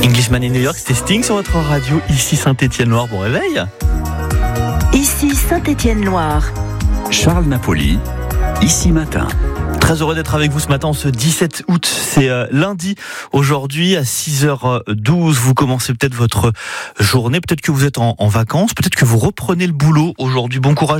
Englishman in New York, c'était Sting sur votre radio, ici Saint-Étienne-Loire. Bon réveil. Ici Saint-Étienne-Loire. Charles Napoli, ici matin. Très heureux d'être avec vous ce matin, ce 17 août, c'est lundi. Aujourd'hui, à 6h12, vous commencez peut-être votre journée, peut-être que vous êtes en vacances, peut-être que vous reprenez le boulot aujourd'hui. Bon courage.